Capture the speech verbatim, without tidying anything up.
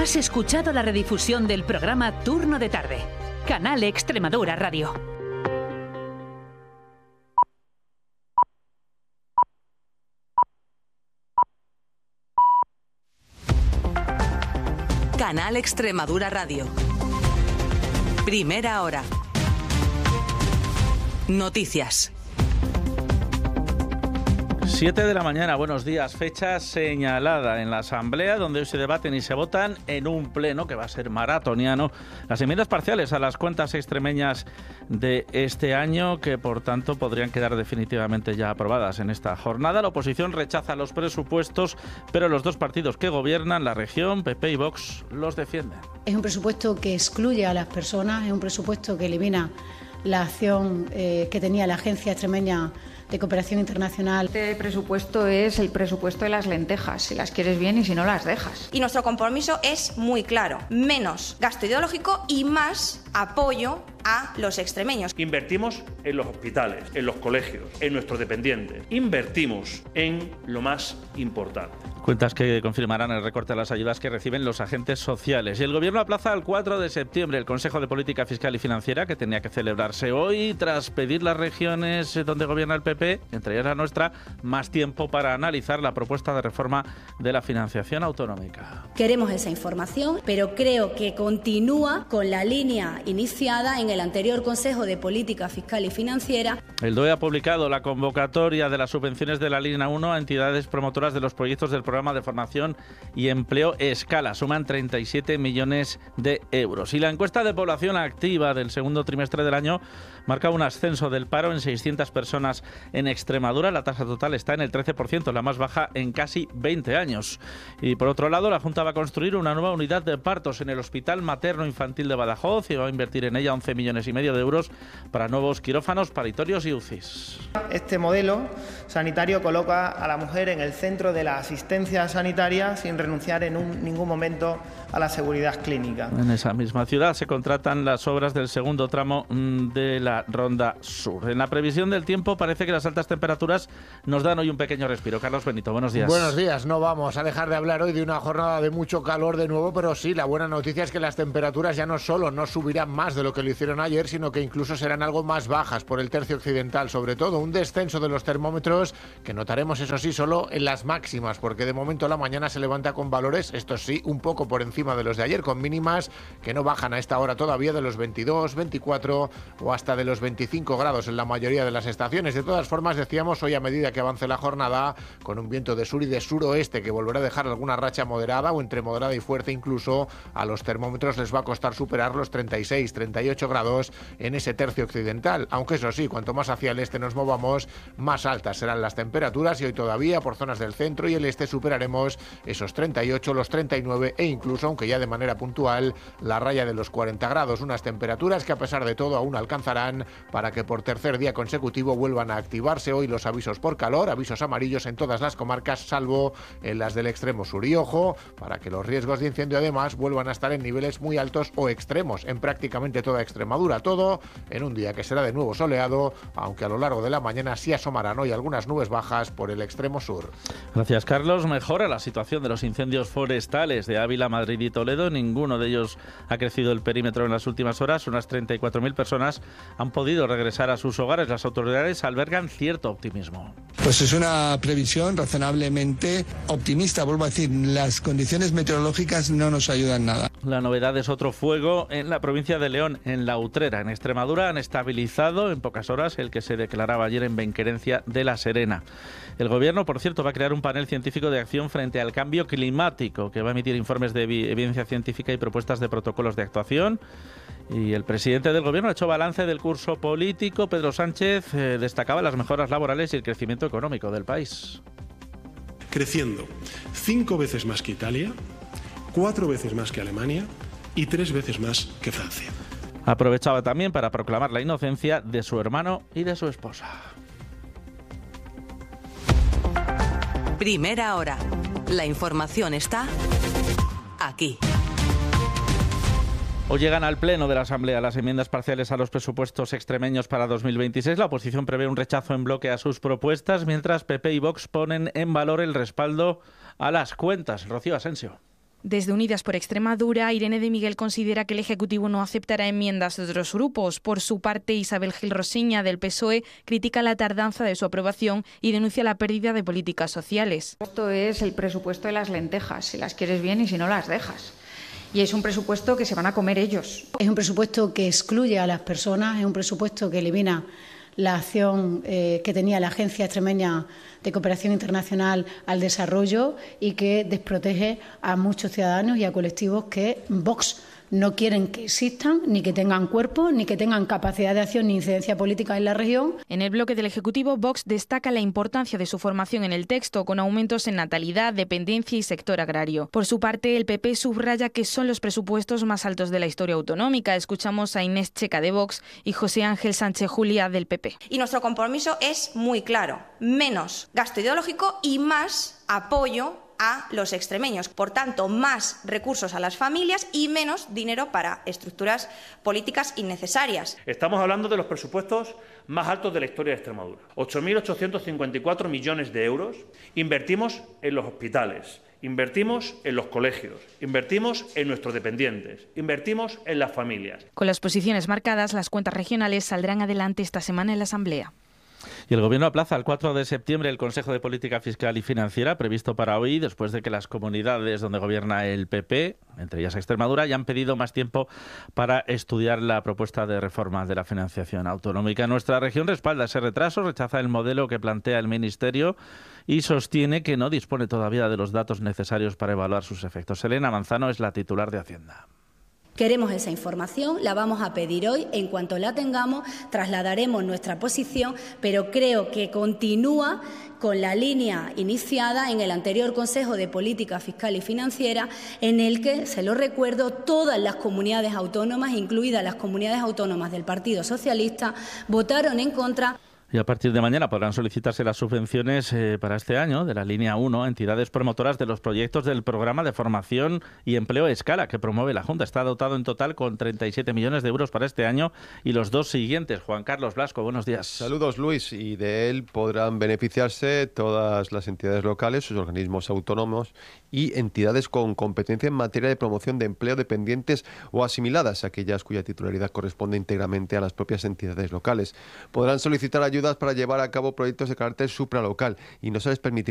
Has escuchado la redifusión del programa Turno de Tarde. Canal Extremadura Radio. Canal Extremadura Radio. Primera hora. Noticias. siete de la mañana, buenos días. Fecha señalada en la Asamblea, donde hoy se debaten y se votan en un pleno que va a ser maratoniano las enmiendas parciales a las cuentas extremeñas de este año, que por tanto podrían quedar definitivamente ya aprobadas en esta jornada. La oposición rechaza los presupuestos, pero los dos partidos que gobiernan la región, P P y Vox, los defienden. Es un presupuesto que excluye a las personas, es un presupuesto que elimina la acción eh, que tenía la Agencia Extremeña de Cooperación Internacional. Este presupuesto es el presupuesto de las lentejas, si las quieres bien y si no las dejas. Y nuestro compromiso es muy claro: menos gasto ideológico y más apoyo a los extremeños. Invertimos en los hospitales, en los colegios, en nuestros dependientes. Invertimos en lo más importante. Cuentas que confirmarán el recorte de las ayudas que reciben los agentes sociales. Y el Gobierno aplaza al cuatro de septiembre el Consejo de Política Fiscal y Financiera, que tenía que celebrarse hoy, tras pedir las regiones donde gobierna el P P, entre ellas la nuestra, más tiempo para analizar la propuesta de reforma de la financiación autonómica. Queremos esa información, pero creo que continúa con la línea iniciada en el anterior Consejo de Política Fiscal y Financiera. El D O E ha publicado la convocatoria de las subvenciones de la línea uno a entidades promotoras de los proyectos del programa de formación y empleo Escala. Suman treinta y siete millones de euros. Y la encuesta de población activa del segundo trimestre del año marca un ascenso del paro en seiscientas personas en Extremadura. La tasa total está en el trece por ciento, la más baja en casi veinte años. Y por otro lado, la Junta va a construir una nueva unidad de partos en el Hospital Materno Infantil de Badajoz y va a invertir en ella once millones y medio de euros para nuevos quirófanos, paritorios y U C Is. Este modelo sanitario coloca a la mujer en el centro de la asistencia sanitaria sin renunciar en un, ningún momento a la seguridad clínica. En esa misma ciudad se contratan las obras del segundo tramo de la Ronda Sur. En la previsión del tiempo parece que las altas temperaturas nos dan hoy un pequeño respiro. Carlos Benito, buenos días. Buenos días. No vamos a dejar de hablar hoy de una jornada de mucho calor de nuevo, pero sí, la buena noticia es que las temperaturas ya no solo no subirán más de lo que lo hicieron ayer, sino que incluso serán algo más bajas por el tercio occidental, sobre todo un descenso de los termómetros que notaremos, eso sí, solo en las máximas, porque de momento la mañana se levanta con valores, estos sí, un poco por encima de los de ayer, con mínimas que no bajan a esta hora todavía de los veintidós, veinticuatro o hasta de los veinticinco grados en la mayoría de las estaciones. De todas formas, decíamos, hoy a medida que avance la jornada, con un viento de sur y de suroeste que volverá a dejar alguna racha moderada o entre moderada y fuerte, incluso a los termómetros les va a costar superar los treinta y seis, treinta y ocho grados en ese tercio occidental, aunque eso sí, cuanto más hacia el este nos movamos, más altas serán las temperaturas y hoy todavía por zonas del centro y el este superaremos esos treinta y ocho, los treinta y nueve e incluso, aunque ya de manera puntual, la raya de los cuarenta grados, unas temperaturas que a pesar de todo aún alcanzarán para que por tercer día consecutivo vuelvan a activarse hoy los avisos por calor, avisos amarillos en todas las comarcas, salvo en las del extremo sur. Y ojo, para que los riesgos de incendio además vuelvan a estar en niveles muy altos o extremos en prácticamente toda Extremadura. Todo en un día que será de nuevo soleado, aunque a lo largo de la mañana sí asomarán hoy algunas nubes bajas por el extremo sur. Gracias, Carlos. Mejora la situación de los incendios forestales de Ávila, Madrid y Toledo. Ninguno de ellos ha crecido el perímetro en las últimas horas. Unas treinta y cuatro mil personas han podido regresar a sus hogares. Las autoridades albergan cierto optimismo. Pues es una previsión razonablemente optimista. Vuelvo a decir, las condiciones meteorológicas no nos ayudan nada. La novedad es otro fuego en la provincia de León, en La Utrera. En Extremadura han estabilizado en pocas horas el que se declaraba ayer en Benquerencia de La Serena. El Gobierno, por cierto, va a crear un panel científico de acción frente al cambio climático, que va a emitir informes de evidencia científica y propuestas de protocolos de actuación. Y el presidente del Gobierno ha hecho balance del curso político. Pedro Sánchez eh, destacaba las mejoras laborales y el crecimiento económico del país. Creciendo cinco veces más que Italia, cuatro veces más que Alemania y tres veces más que Francia. Aprovechaba también para proclamar la inocencia de su hermano y de su esposa. Primera hora. La información está aquí. Hoy llegan al Pleno de la Asamblea las enmiendas parciales a los presupuestos extremeños para dos mil veintiséis. La oposición prevé un rechazo en bloque a sus propuestas, mientras P P y Vox ponen en valor el respaldo a las cuentas. Rocío Asensio. Desde Unidas por Extremadura, Irene de Miguel considera que el Ejecutivo no aceptará enmiendas de otros grupos. Por su parte, Isabel Gil Rosiña, del P S O E, critica la tardanza de su aprobación y denuncia la pérdida de políticas sociales. Esto es el presupuesto de las lentejas, si las quieres bien y si no las dejas. Y es un presupuesto que se van a comer ellos. Es un presupuesto que excluye a las personas, es un presupuesto que elimina la acción eh, que tenía la Agencia Extremeña de Cooperación Internacional al Desarrollo y que desprotege a muchos ciudadanos y a colectivos que Vox no quieren que existan, ni que tengan cuerpo, ni que tengan capacidad de acción ni incidencia política en la región. En el bloque del Ejecutivo, Vox destaca la importancia de su formación en el texto, con aumentos en natalidad, dependencia y sector agrario. Por su parte, el P P subraya que son los presupuestos más altos de la historia autonómica. Escuchamos a Inés Checa, de Vox, y José Ángel Sánchez Julia, del P P. Y nuestro compromiso es muy claro: menos gasto ideológico y más apoyo a los extremeños. Por tanto, más recursos a las familias y menos dinero para estructuras políticas innecesarias. Estamos hablando de los presupuestos más altos de la historia de Extremadura. ocho mil ochocientos cincuenta y cuatro millones de euros invertimos en los hospitales, invertimos en los colegios, invertimos en nuestros dependientes, invertimos en las familias. Con las posiciones marcadas, las cuentas regionales saldrán adelante esta semana en la Asamblea. Y el Gobierno aplaza al cuatro de septiembre el Consejo de Política Fiscal y Financiera previsto para hoy, después de que las comunidades donde gobierna el P P, entre ellas Extremadura, ya han pedido más tiempo para estudiar la propuesta de reforma de la financiación autonómica. Nuestra región respalda ese retraso, rechaza el modelo que plantea el Ministerio y sostiene que no dispone todavía de los datos necesarios para evaluar sus efectos. Elena Manzano es la titular de Hacienda. Queremos esa información, la vamos a pedir hoy. En cuanto la tengamos, trasladaremos nuestra posición, pero creo que continúa con la línea iniciada en el anterior Consejo de Política Fiscal y Financiera, en el que, se lo recuerdo, todas las comunidades autónomas, incluidas las comunidades autónomas del Partido Socialista, votaron en contra. Y a partir de mañana podrán solicitarse las subvenciones eh, para este año de la línea uno, entidades promotoras de los proyectos del programa de formación y empleo Escala que promueve la Junta. Está dotado en total con treinta y siete millones de euros para este año y los dos siguientes. Juan Carlos Blasco, buenos días. Saludos, Luis. Y de él podrán beneficiarse todas las entidades locales, sus organismos autónomos y entidades con competencia en materia de promoción de empleo dependientes o asimiladas, aquellas cuya titularidad corresponde íntegramente a las propias entidades locales. Podrán solicitar ayudas para llevar a cabo proyectos de carácter supralocal y no se les permitirá